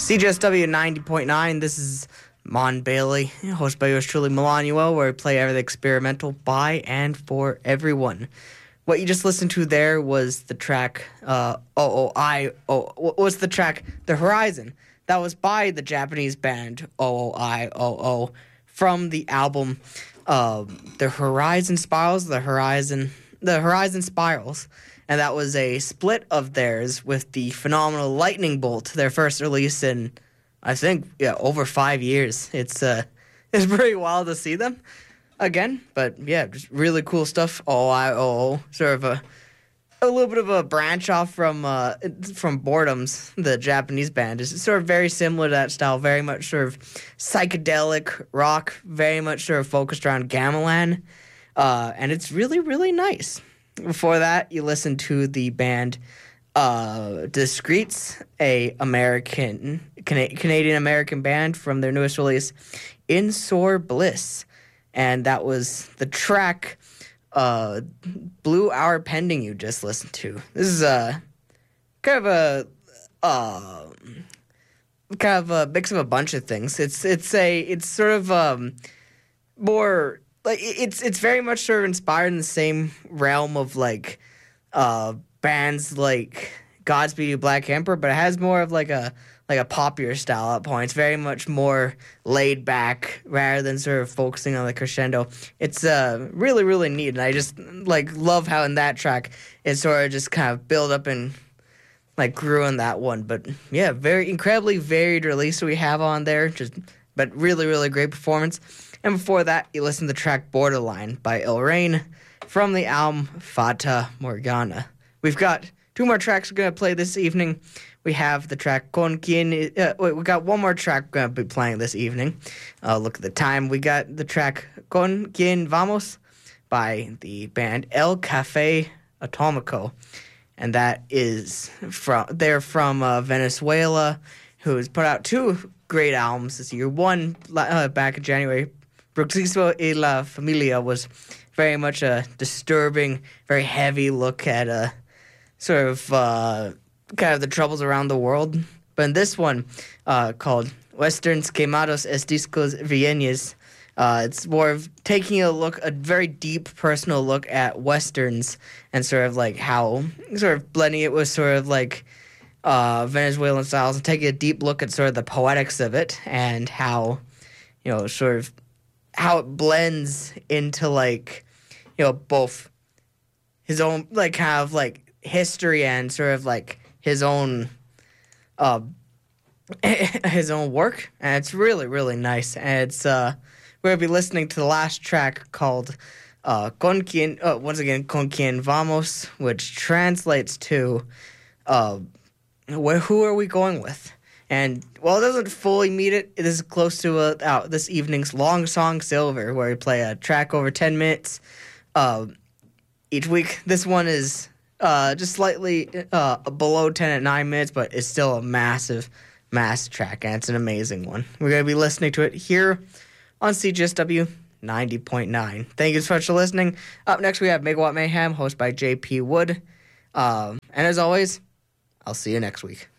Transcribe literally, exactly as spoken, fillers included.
C J S W ninety point nine, this is Mon Bailey, hosted by yours truly, Melanuel, where we play everything experimental by and for everyone. What you just listened to there was the track, uh, O O I, O, was the track The Horizon. That was by the Japanese band O O I O O from the album uh, The Horizon Spirals, The Horizon, The Horizon Spirals. And that was a split of theirs with the phenomenal Lightning Bolt, their first release in, I think, yeah, over five years. It's uh, it's pretty wild to see them again, but yeah, just really cool stuff. O I O O, sort of a a little bit of a branch off from uh, from Boredoms, the Japanese band. It's sort of very similar to that style, very much sort of psychedelic rock, very much sort of focused around gamelan, uh, and it's really, really nice. Before that, you listened to the band uh, Discreets, a American Cana- Canadian-American band from their newest release, In Sore Bliss. And that was the track uh, Blue Hour Pending you just listened to. This is a kind of a uh, kind of a mix of a bunch of things. It's it's a it's sort of um, more like it's it's very much sort of inspired in the same realm of like uh, bands like Godspeed You Black Emperor, but it has more of like a like a poppier style at points, very much more laid back rather than sort of focusing on the crescendo. It's uh, really, really neat, and I just like love how in that track it sort of just kind of built up and like grew in that one. But yeah, very incredibly varied release we have on there, just but really, really great performance. And before that, you listened to the track Borderline by Il Rain from the album Fata Morgana. We've got two more tracks we're going to play this evening. We have the track Con Quien... Uh, wait, we got one more track we're going to be playing this evening. Uh, look at the time. We got the track Con Quien Vamos by the band El Café Atomico. And that is from... They're from uh, Venezuela, who's put out two great albums this year. One uh, back in January, Bruxismo y la Familia, was very much a disturbing, very heavy look at a sort of uh, kind of the troubles around the world. But in this one, uh, called Westerns Quemados es Discos Vienes, uh, it's more of taking a look, a very deep personal look at Westerns and sort of like how, sort of blending it with sort of like uh, Venezuelan styles and taking a deep look at sort of the poetics of it and how, you know, sort of how it blends into like, you know, both his own like kind of like history and sort of like his own uh his own work. And it's really, really nice. And it's uh we're gonna be listening to the last track called uh Con Quien uh, once again Con Quien Vamos, which translates to uh where who are we going with? And while it doesn't fully meet it, it is close to uh, uh, this evening's Long Song Silver, where we play a track over ten minutes uh, each week. This one is uh, just slightly uh, below ten at nine minutes, but it's still a massive, massive track, and it's an amazing one. We're going to be listening to it here on C G S W ninety point nine. Thank you so much for listening. Up next, we have Megawatt Mayhem, hosted by J P Wood. Um, and as always, I'll see you next week.